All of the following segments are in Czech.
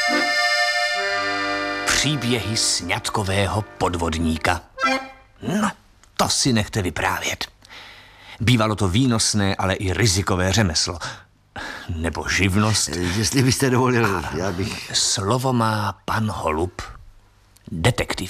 Příběhy sňatkového podvodníka. No, to si nechte vyprávět. Bývalo to výnosné, ale i rizikové řemeslo. Nebo živnost. Jestli byste dovolil, já bych... Slovo má pan Holub, detektiv.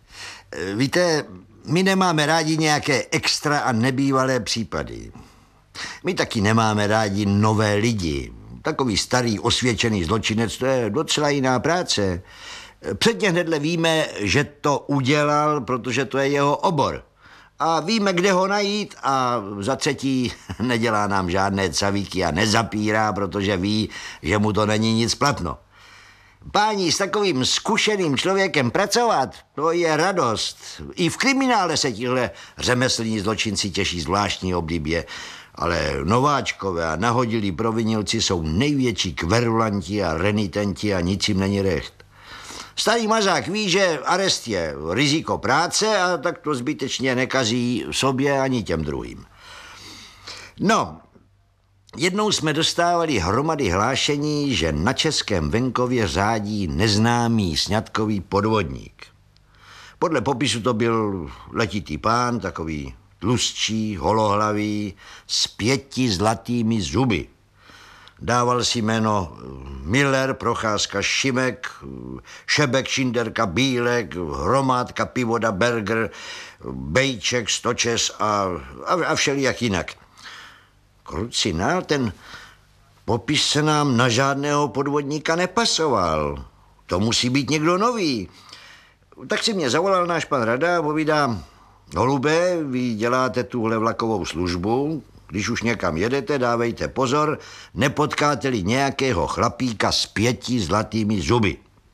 Víte, my nemáme rádi nějaké extra a nebývalé případy. My taky nemáme rádi nové lidi. Takový starý osvědčený zločinec, to je docela jiná práce. Předně hnedle víme, že to udělal, protože to je jeho obor. A víme, kde ho najít a za třetí nedělá nám žádné cavíky a nezapírá, protože ví, že mu to není nic platno. Páni, s takovým zkušeným člověkem pracovat, to je radost. I v kriminále se tihle řemeslní zločinci těší zvláštní oblibě, ale nováčkové a nahodilí provinilci jsou největší kverulanti a renitenti a nic jim není recht. Starý mazák ví, že arest je riziko práce a tak to zbytečně nekazí sobě ani těm druhým. No, jednou jsme dostávali hromady hlášení, že na českém venkově řádí neznámý sňatkový podvodník. Podle popisu to byl letitý pán, takový tlustší, holohlavý, s 5 zlatými zuby. Dával si jméno Miller, Procházka, Šimek, Šebek, Šinderka, Bílek, Hromádka, Pivoda, Berger, Bejček, Stočes a všelijak jinak. Krucinál, ten popis se nám na žádného podvodníka nepasoval. To musí být někdo nový. Tak si mě zavolal náš pan Rada a povídá: Holube, vy děláte tuhle vlakovou službu, když už někam jedete, dávejte pozor, nepotkáte-li nějakého chlapíka s 5 zlatými zuby.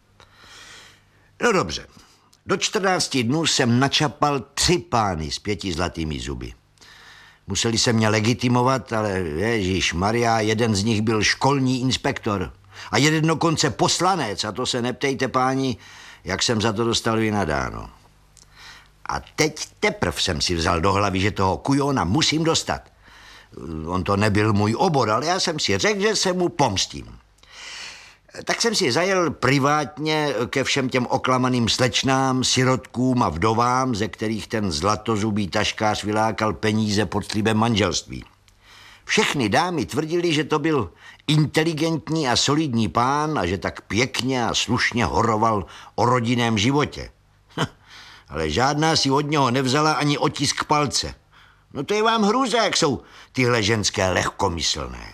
No dobře, do 14 dnů jsem načapal 3 pány s 5 zlatými zuby. Museli se mě legitimovat, ale ježišmarja, jeden z nich byl školní inspektor a jeden dokonce poslanec, a to se neptejte, páni, jak jsem za to dostal vynadáno. A teď teprv jsem si vzal do hlavy, že toho kujona musím dostat. On to nebyl můj obor, ale já jsem si řekl, že se mu pomstím. Tak jsem si zajel privátně ke všem těm oklamaným slečnám, sirotkům a vdovám, ze kterých ten zlatozubý taškář vylákal peníze pod slibem manželství. Všechny dámy tvrdili, že to byl inteligentní a solidní pán a že tak pěkně a slušně horoval o rodinném životě. Ale žádná si od něho nevzala ani otisk palce. No to je vám hrůza, jak jsou tyhle ženské lehkomyslné.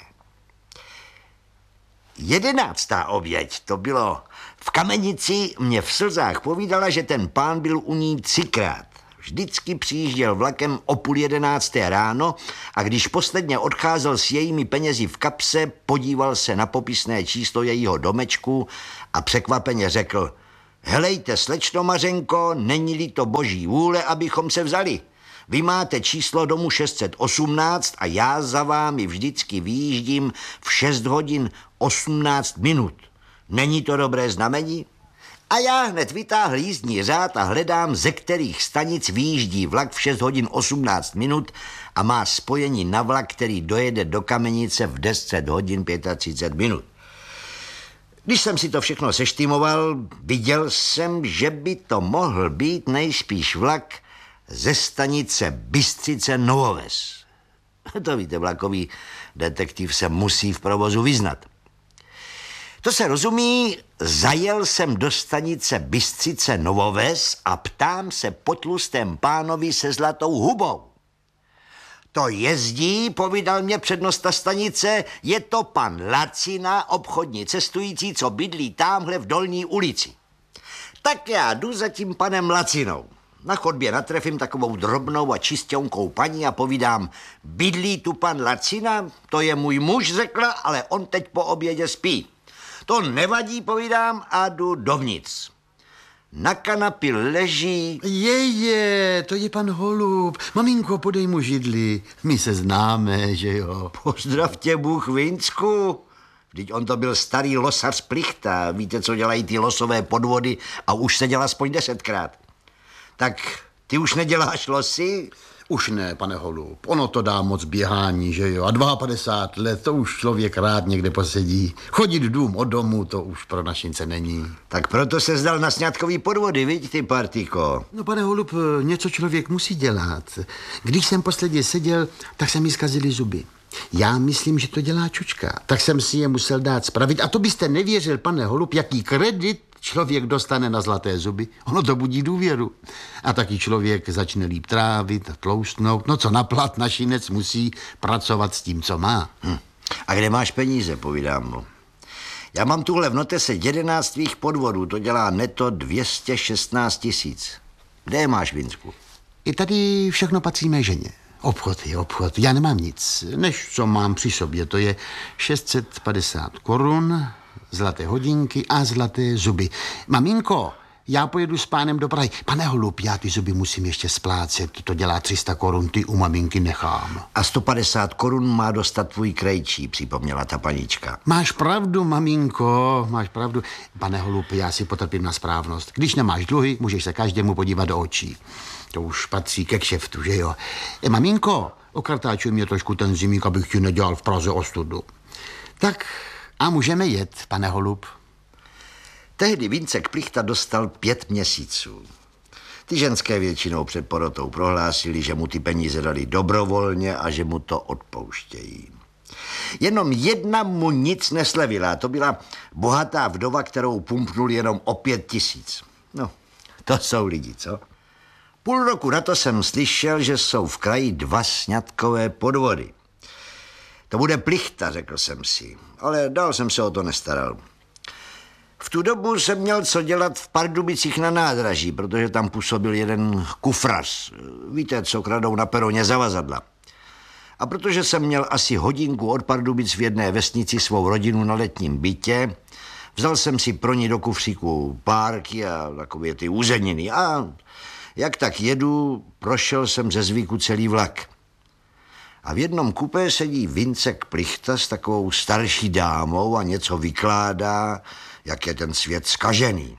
11. oběť, to bylo v Kamenici, mě v slzách povídala, že ten pán byl u ní 3krát. Vždycky přijížděl vlakem o 10:30 ráno a když posledně odcházel s jejími penězi v kapse, podíval se na popisné číslo jejího domečku a překvapeně řekl: Helejte, slečno Mařenko, není-li to boží vůle, abychom se vzali. Vy máte číslo domu 618 a já za vámi vždycky vyjíždím v 6 hodin 18 minut. Není to dobré znamení? A já hned vytáhl jízdní řád a hledám, ze kterých stanic vyjíždí vlak v 6 hodin 18 minut a má spojení na vlak, který dojede do Kamenice v 10 hodin 35 minut. Když jsem si to všechno seštimoval, viděl jsem, že by to mohl být nejspíš vlak ze stanice Bystřice Novoves. To víte, vlakový detektiv se musí v provozu vyznat. To se rozumí, zajel jsem do stanice Bystřice Novoves a ptám se po tlustém pánovi se zlatou hubou. To jezdí, povídal mě přednosta stanice, je to pan Lacina, obchodní cestující, co bydlí támhle v Dolní ulici. Tak já jdu za tím panem Lacinou. Na chodbě natrefím takovou drobnou a čistěnkou paní a povídám: Bydlí tu pan Lacina? To je můj muž, řekla, ale on teď po obědě spí. To nevadí, povídám, a jdu dovnitř. Na kanapě leží... To je pan Holub. Maminko, podej mu židli. My se známe, že jo. Pozdravtě Bůh Vinsku. Vždyť on to byl starý losař Plichta. Víte, co dělají ty losové podvody a už se dělá aspoň 10krát. Tak ty už neděláš losy? Už ne, pane Holub, ono to dá moc běhání, že jo? A 52 let, to už člověk rád někde posedí. Chodit dům od domu, to už pro našince není. Tak proto se zdal na sňatkový podvody, viď, ty partýko? No, pane Holub, něco člověk musí dělat. Když jsem posledně seděl, tak se mi zkazily zuby. Já myslím, že to dělá čučka. Tak jsem si je musel dát spravit. A to byste nevěřil, pane Holub, jaký kredit člověk dostane na zlaté zuby. Ono to budí důvěru. A taky člověk začne líp trávit a tloustnout. No co na plat našinec musí pracovat s tím, co má. A kde máš peníze, povídám mu. Já mám tuhle v notese 11 tvých podvodů, to dělá neto 216 000. Kde je máš, Vincku? I tady všechno patří mé ženě. Obchod je obchod, já nemám nic, než co mám při sobě. To je 650 korun, zlaté hodinky a zlaté zuby. Maminko, já pojedu s pánem do Prahy. Pane Holub, já ty zuby musím ještě splácet, to dělá 300 korun, ty u maminky nechám. A 150 korun má dostat tvůj krejčí, připomněla ta panička. Máš pravdu, maminko, máš pravdu. Pane Holub, já si potrpím na správnost. Když nemáš dluhy, můžeš se každému podívat do očí. To už patří ke kšeftu, že jo? Maminko, okartáčuj mě trošku ten zimík, abych ti nedělal v Praze ostudu. Tak a můžeme jet, pane Holub. Tehdy Vincek Plichta dostal 5 měsíců. Ty ženské většinou před porotou prohlásili, že mu ty peníze dali dobrovolně a že mu to odpouštějí. Jenom jedna mu nic neslevila, to byla bohatá vdova, kterou pumpnul jenom o 5 000. No, to jsou lidi, co? Půl roku na to jsem slyšel, že jsou v kraji 2 sňatkové podvody. To bude Plichta, řekl jsem si, ale dál jsem se o to nestaral. V tu dobu jsem měl co dělat v Pardubicích na nádraží, protože tam působil jeden kufrař. Víte, co kradou na peroně zavazadla. A protože jsem měl asi hodinku od Pardubic v jedné vesnici svou rodinu na letním bytě, vzal jsem si pro ní do kufříku párky a takové ty uzeniny. A jak tak jedu, prošel jsem ze zvyku celý vlak. A v jednom kupé sedí Vincek Plichta s takovou starší dámou a něco vykládá, jak je ten svět zkažený.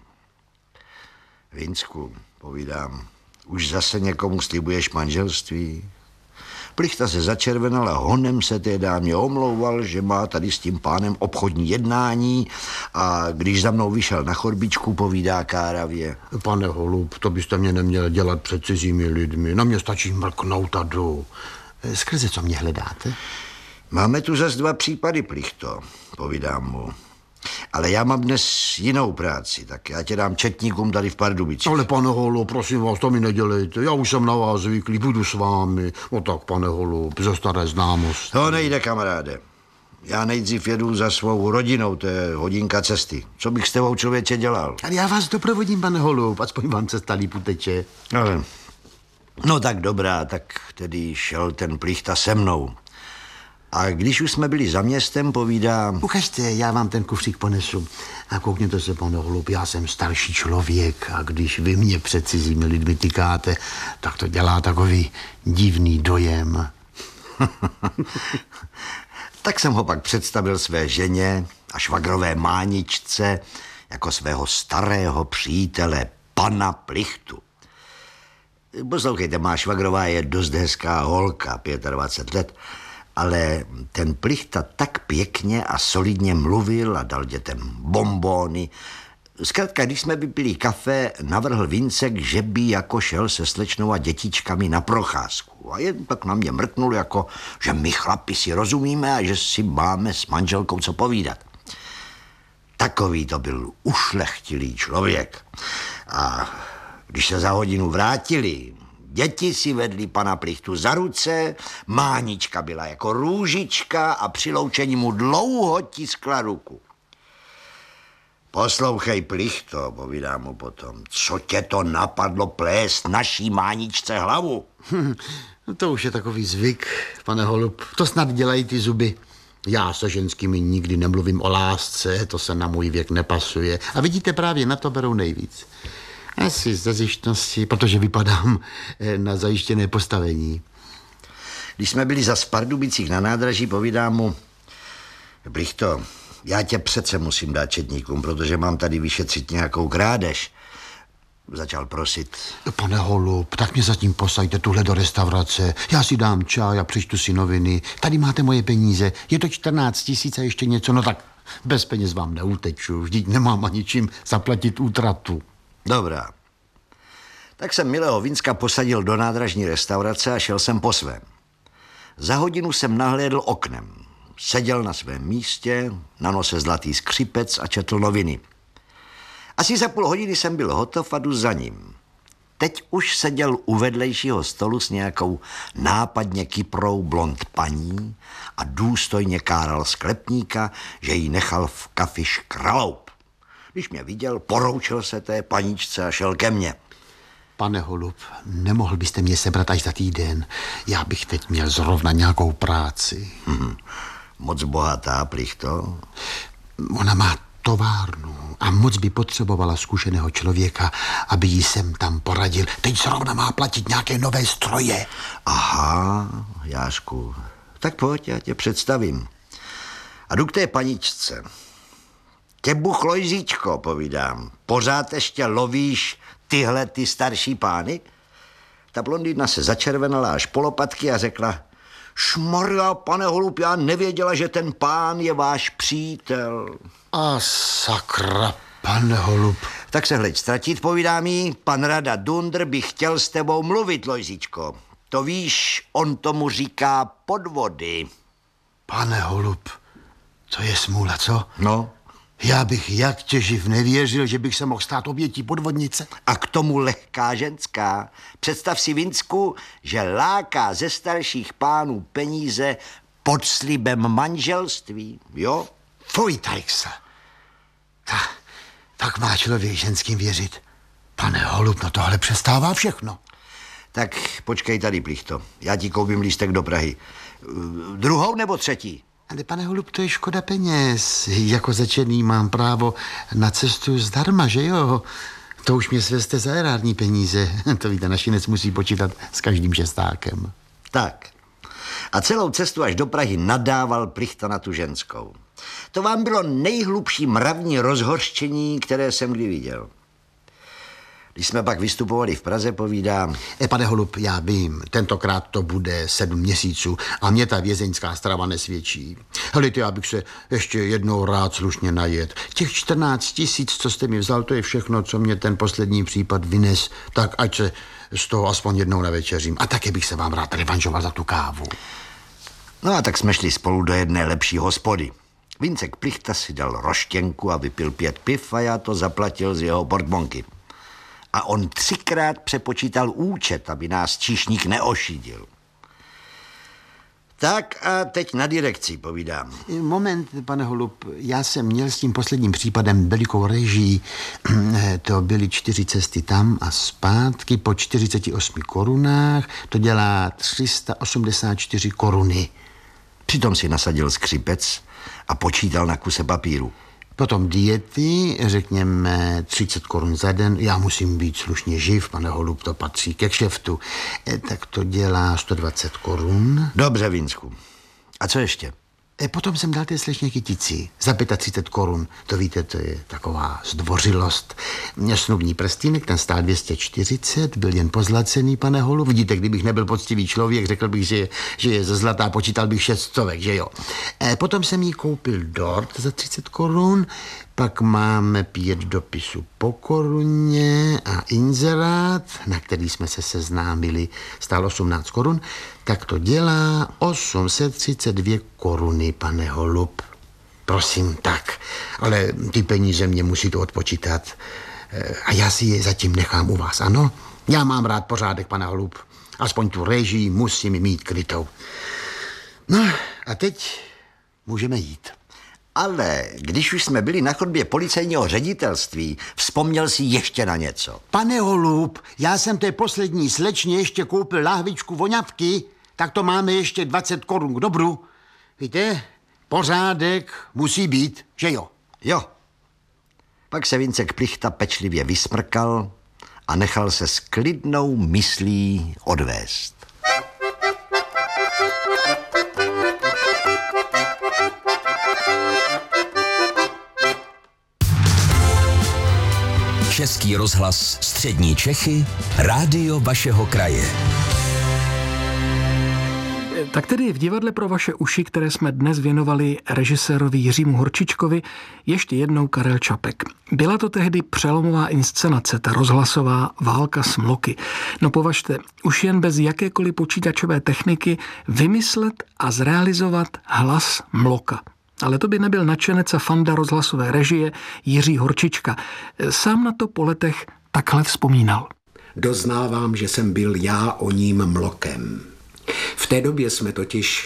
Vincku, povídám, už zase někomu slibuješ manželství? Plichta se začervenal a honem se té dámě omlouval, že má tady s tím pánem obchodní jednání a když za mnou vyšel na chodbičku, povídá káravě. Pane Holub, to byste mě neměl dělat před cizími lidmi. Na mě stačí mrknout a jdu. Skrze co mě hledáte? Máme tu zas 2 případy, Plichto, povídám mu. Ale já mám dnes jinou práci, tak já tě dám četníkům tady v Pardubicích. Ale pane Holub, prosím vás, to mi nedělejte. Já už jsem na vás zvyklý, budu s vámi. No tak, pane Holub, ze staré známosti. To nejde, kamaráde. Já nejdřív jedu za svou rodinou, to je hodinka cesty. Co bych s tebou, člověče, dělal? Ale já vás doprovodím, pane Holub, aspoň vám cesta líp uteče. Ale, no tak dobrá, tak tedy šel ten Plichta se mnou. A když už jsme byli za městem, povídá... Ukažte, já vám ten kufřík ponesu. A koukněte se, pane Holub, já jsem starší člověk a když vy mě před cizími lidmi tykáte, tak to dělá takový divný dojem. Tak jsem ho pak představil své ženě a švagrové máničce jako svého starého přítele, pana Plichtu. Poslouchejte, má švagrová je dost hezká holka, 25 let, ale ten Plichta tak pěkně a solidně mluvil a dal dětem bonbóny. Zkrátka, když jsme vypili kafe, navrhl Vincek, že by jako šel se slečnou a dětičkami na procházku. A jen tak na mě mrknul, jako, že my chlapi si rozumíme a že si máme s manželkou co povídat. Takový to byl ušlechtilý člověk. A když se za hodinu vrátili, děti si vedli pana Plichtu za ruce, mánička byla jako růžička a při loučení mu dlouho tiskla ruku. Poslouchej, Plichto, povídám mu potom, co tě to napadlo plést naší máničce hlavu? To už je takový zvyk, pane Holub. To snad dělají ty zuby. Já se ženskými nikdy nemluvím o lásce, to se na můj věk nepasuje. A vidíte, právě na to berou nejvíc. Asi ze zjištnosti, protože vypadám na zajištěné postavení. Když jsme byli za Pardubicích na nádraží, povídám mu, Plichto, já tě přece musím dát četníkům, protože mám tady vyšetřit nějakou krádež. začal prosit. Pane Holub, tak mě zatím posaďte tuhle do restaurace. Já si dám čaj a přečtu si noviny. Tady máte moje peníze. Je to 14 000 a ještě něco. No tak bez peněz vám neuteču. Vždyť nemám ani čím zaplatit útratu. Dobrá. Tak jsem milého Vinska posadil do nádražní restaurace a šel jsem po svém. Za hodinu jsem nahlédl oknem. Seděl na svém místě, na nose zlatý skřipec a četl noviny. Asi za půl hodiny jsem byl hotov a jdu za ním. Teď už seděl u vedlejšího stolu s nějakou nápadně kyprou blond paní a důstojně káral sklepníka, že jí nechal v kafi škraloup. Když mě viděl, poroučil se té paničce a šel ke mně. Pane Holub, nemohl byste mě sebrat až za týden? Já bych teď měl zrovna nějakou práci. Moc bohatá, Plichto. Ona má továrnu a moc by potřebovala zkušeného člověka, aby jí sem tam poradil. Teď zrovna má platit nějaké nové stroje. Aha, Jášku, tak pojď, já tě představím. A jdu k té paničce. Těbuch Lojzíčko, povídám, pořád ještě lovíš tyhle ty starší pány? Ta blondýna se začervenala až po lopatky a řekla: Šmarja, pane Holub, já nevěděla, že ten pán je váš přítel. A sakra, pane Holub. Tak se hleď ztratit, povídám jí, pan Rada Dundr by chtěl s tebou mluvit, Lojzíčko. To víš, on tomu říká podvody. Pane Holub, to je smůla, co? No. Já bych jak těživ nevěřil, že bych se mohl stát obětí podvodnice. A k tomu lehká ženská. Představ si, Vinsku, že láká ze starších pánů peníze pod slibem manželství, jo? Fuj, Tajksa. Tak má člověk ženským věřit. Pane Holub, no tohle přestává všechno. Tak počkej tady, Plichto. Já ti koupím lístek do Prahy. Druhou nebo třetí? Ale pane Holub, to je škoda peněz. Jako začený mám právo na cestu zdarma, že jo? To už mě svezte za erární peníze. To víte, našinec musí počítat s každým šestákem. Tak. A celou cestu až do Prahy nadával Plichta na tu ženskou. To vám bylo nejhlubší mravní rozhořčení, které jsem kdy viděl. Když jsme pak vystupovali v Praze, povídám: Pane Holub, já vím, tentokrát to bude 7 měsíců a mě ta vězeňská strava nesvědčí. Helejte, já bych se ještě jednou rád slušně najet. Těch 14 000, co jste mi vzal, to je všechno, co mě ten poslední případ vynes. Tak ať se z toho aspoň jednou nevečeřím. A také bych se vám rád revanžoval za tu kávu. No a tak jsme šli spolu do jedné lepší hospody. Vincek Plichta si dal roštěnku a vypil 5 piv a já to zaplatil z jeho portmonky. A on 3krát přepočítal účet, aby nás číšník neošidil. Tak a teď na direkci, povídám. Moment, pane Holub, já jsem měl s tím posledním případem velikou režii. To byly 4 cesty tam a zpátky po 48 korunách. To dělá 384 koruny. Přitom si nasadil skřipec a počítal na kuse papíru. Potom diety, řekněme 30 korun za den. Já musím být slušně živ, pane Holub, to patří ke kšeftu. Tak to dělá 120 korun. Dobře, Vinsku. A co ještě? Potom jsem dal té slečně kytici za 35 korun. To víte, to je taková zdvořilost. Snubní prstýnek, ten stál 240, byl jen pozlacený, pane Holub. Vidíte, kdybych nebyl poctivý člověk, řekl bych, že je ze zlata, počítal bych 600, že jo. Potom jsem jí koupil dort za 30 korun, pak máme 5 dopisů po koruně a inzerát, na který jsme se seznámili, stál 18 korun, tak to dělá 832 koruny, pane Holub. Prosím, tak, ale ty peníze mě musíte odpočítat a já si je zatím nechám u vás, ano? Já mám rád pořádek, pane Holub. Aspoň tu režii musím mít krytou. No a teď můžeme jít. Ale když už jsme byli na chodbě policejního ředitelství, vzpomněl si ještě na něco. Pane Holub, já jsem té poslední slečně ještě koupil láhvičku voňavky, tak to máme ještě 20 korun k dobru. Víte, pořádek musí být, že jo? Jo. Pak se Vincek Plichta pečlivě vysmrkal a nechal se s klidnou myslí odvést. Český rozhlas Střední Čechy, rádio vašeho kraje. Tak tedy v divadle pro vaše uši, které jsme dnes věnovali režisérovi Jiřímu Horčičkovi, ještě jednou Karel Čapek. Byla to tehdy přelomová inscenace, ta rozhlasová Válka s mloky. No považte, už jen bez jakékoliv počítačové techniky vymyslet a zrealizovat hlas mloka. Ale to by nebyl nadšenec a fanda rozhlasové režie Jiří Horčička. Sám na to po letech takhle vzpomínal. Doznávám, že jsem byl já o ním mlokem. V té době jsme totiž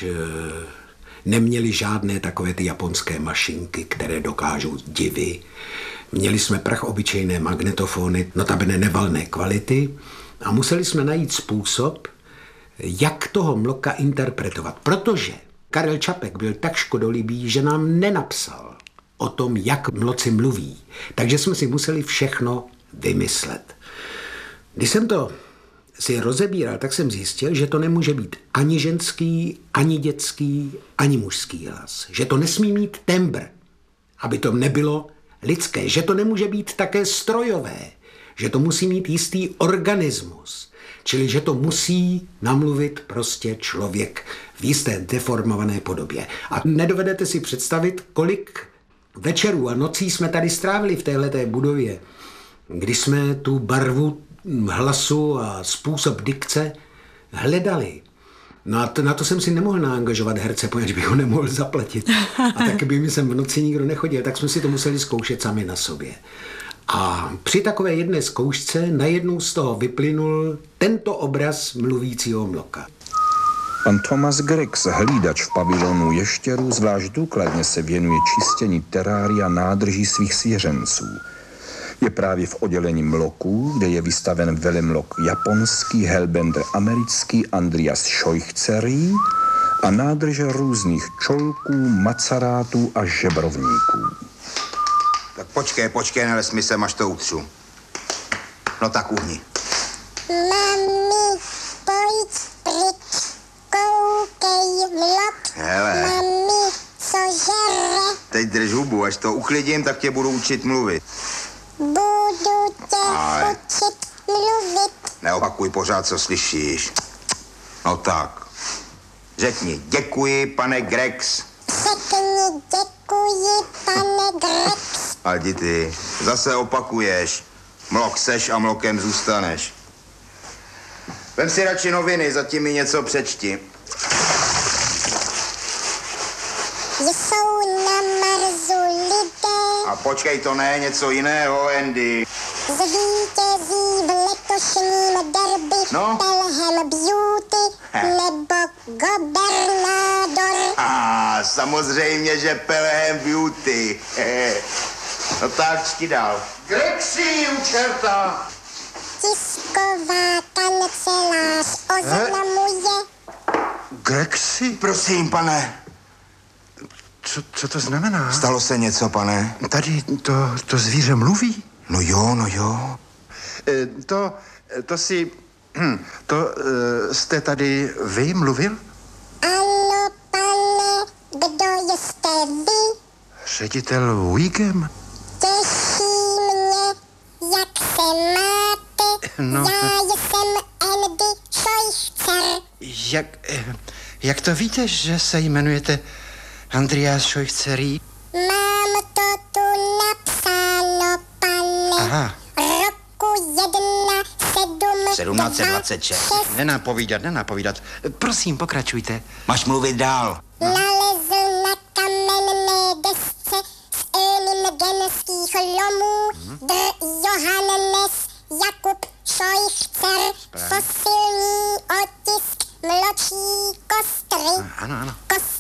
neměli žádné takové ty japonské mašinky, které dokážou divy. Měli jsme obyčejné magnetofony, notabene nevalné kvality a museli jsme najít způsob, jak toho mloka interpretovat, protože Karel Čapek byl tak škodolibý, že nám nenapsal o tom, jak mloci mluví. Takže jsme si museli všechno vymyslet. Když jsem to si rozebíral, tak jsem zjistil, že to nemůže být ani ženský, ani dětský, ani mužský hlas. Že to nesmí mít tembr, aby to nebylo lidské. Že to nemůže být také strojové. Že to musí mít jistý organismus. Čili, že to musí namluvit prostě člověk v jisté deformované podobě. A nedovedete si představit, kolik večerů a nocí jsme tady strávili v téhleté budově, kdy jsme tu barvu hlasu a způsob dikce hledali. No a na to jsem si nemohl naangažovat herce, poněvadž bych ho nemohl zaplatit. A taky by mi sem v noci nikdo nechodil, tak jsme si to museli zkoušet sami na sobě. A při takové jedné zkoušce najednou z toho vyplynul tento obraz mluvícího mloka. Pan Thomas Grex, hlídač v pavilonu ještěrů, zvlášť důkladně se věnuje čistění terária nádrží svých svěřenců. Je právě v oddělení mloků, kde je vystaven velemlok japonský, Hellbender americký, Andreas Scheuchzerý a nádrže různých čolků, macarátů a žebrovníků. Tak počkej, nelez mi sem, až to utřu. No tak uhni. Mami, pojď pryč, koukej mlok. Hele. Mami, co žere? Teď drž hubu, až to uklidím, tak tě budu učit mluvit. Budu tě učit mluvit. Neopakuj pořád, co slyšíš. No tak. Řekni, děkuji, pane Grex. Řekni, děkuji, pane Grex. A jdi ty, zase opakuješ. Mlok seš a mlokem zůstaneš. Vem si radši noviny, zatím mi něco přečti. Jsou na Marsu lidé. A počkej, to ne, něco jiného, Andy. Zvítězí v letošním derby Pelham Beauty nebo Gobernador. Samozřejmě, že Pelham Beauty. No tak, čti dál. Grexi, u čerta! Tisková kancelář oznamuje. Grexi? Prosím, pane. Co to znamená? Stalo se něco, pane? Tady to zvíře mluví? No jo. To jste tady vy mluvil? Ano, pane, kdo jste vy? Ředitel Wiggum? Těší mě, jak se máte. No. Já jsem Andy Scheuchzer. Jak to víte, že se jmenujete Andreas Scheuchzerý? Mám to tu napsáno, pane. Aha. Roku 1726. Nenapovídat. Prosím, pokračujte. Máš mluvit dál. Nalezl na kamenné desce z genských lomů Johannes Jakub Scheuchzer fosilní otisk mločí kostry. Ano.